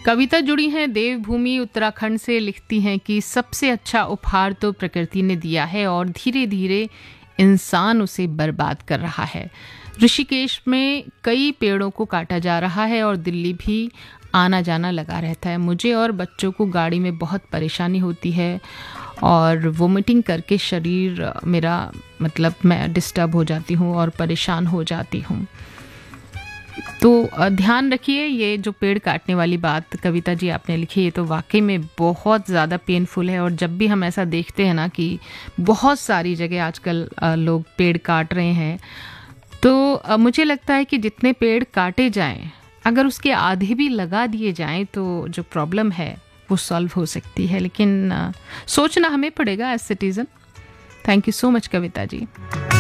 कविता जुड़ी हैं देवभूमि उत्तराखंड से, लिखती हैं कि सबसे अच्छा उपहार तो प्रकृति ने दिया है और धीरे धीरे इंसान उसे बर्बाद कर रहा है। ऋषिकेश में कई पेड़ों को काटा जा रहा है और दिल्ली भी आना जाना लगा रहता है। मुझे और बच्चों को गाड़ी में बहुत परेशानी होती है और वोमिटिंग करके शरीर मेरा मैं डिस्टर्ब हो जाती हूँ और परेशान हो जाती हूँ। तो ध्यान रखिए, ये जो पेड़ काटने वाली बात कविता जी आपने लिखी, ये तो वाकई में बहुत ज़्यादा पेनफुल है। और जब भी हम ऐसा देखते हैं ना कि बहुत सारी जगह आजकल लोग पेड़ काट रहे हैं, तो मुझे लगता है कि जितने पेड़ काटे जाएं, अगर उसके आधे भी लगा दिए जाएं तो जो प्रॉब्लम है वो सॉल्व हो सकती है। लेकिन सोचना हमें पड़ेगा as citizen. Thank you so much Kavita ji.